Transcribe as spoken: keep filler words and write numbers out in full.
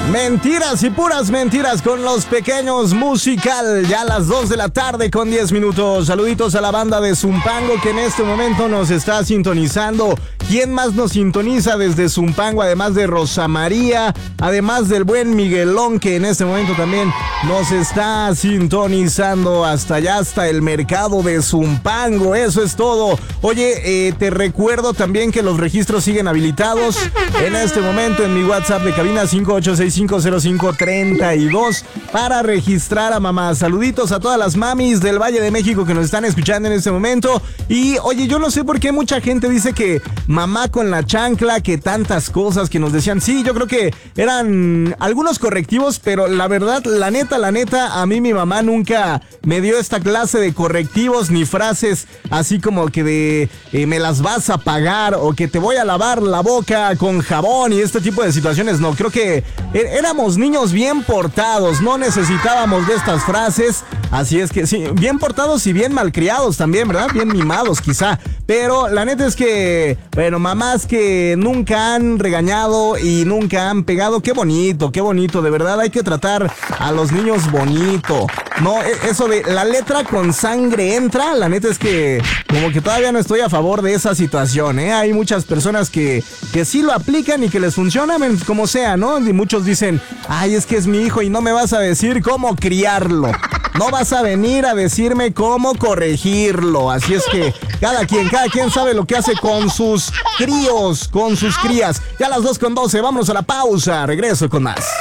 Mentiras y puras mentiras con Los Pequeños Musical. Ya a las dos de la tarde con diez minutos. Saluditos a la banda de Zumpango que en este momento nos está sintonizando. ¿Quién más nos sintoniza desde Zumpango? Además de Rosa María, además del buen Miguelón que en este momento también nos está sintonizando hasta allá, hasta el mercado de Zumpango. Eso es todo. Oye, eh, te recuerdo también que los registros siguen habilitados en este momento en mi WhatsApp de cabina cinco ocho seis cinco cero cinco tres dos para registrar a mamá. Saluditos a todas las mamis del Valle de México que nos están escuchando en este momento. Y oye, yo no sé por qué mucha gente dice que mamá con la chancla, que tantas cosas que nos decían. Sí, yo creo que eran algunos correctivos, pero la verdad, la neta, la neta, a mí mi mamá nunca me dio esta clase de correctivos ni frases así como que de eh, me las vas a pagar o que te voy a lavar la boca con jabón y este tipo de situaciones. No, creo que éramos niños bien portados, no necesitábamos de estas frases. Así es que sí, bien portados y bien malcriados también, ¿verdad? Bien mimados quizá. Pero la neta es que, bueno, mamás que nunca han regañado y nunca han pegado, qué bonito, qué bonito. De verdad hay que tratar a los niños bonito. No, eso de la letra con sangre entra, la neta es que como que todavía no estoy a favor de esa situación, ¿eh? Hay muchas personas que, que sí lo aplican y que les funciona, como sea, ¿no? Y muchos dicen, ay, es que es mi hijo y no me vas a decir cómo criarlo. No vas a venir a decirme cómo corregirlo. Así es que cada quien, cada quien sabe lo que hace con sus críos, con sus crías. Ya a las dos con doce, vámonos a la pausa. Regreso con más.